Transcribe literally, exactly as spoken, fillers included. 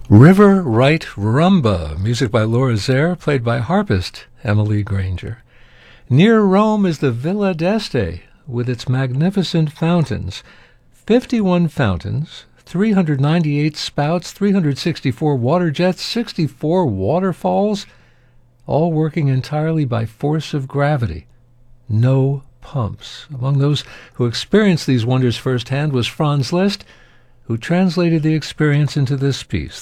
River Right Rumba, music by Laura Zare, played by harpist Emily Granger. Near Rome is the Villa d'Este, with its magnificent fountains. fifty-one fountains, three hundred ninety-eight spouts, three hundred sixty-four water jets, sixty-four waterfalls, all working entirely by force of gravity. No pumps. Among those who experienced these wonders firsthand was Franz Liszt, who translated the experience into this piece.